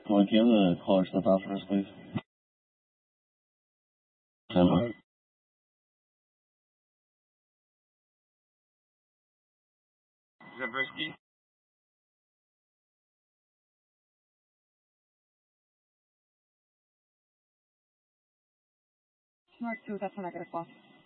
Go and give the callers the officers, please. Stand Zabriskie? Mark 2, that's a negative 1.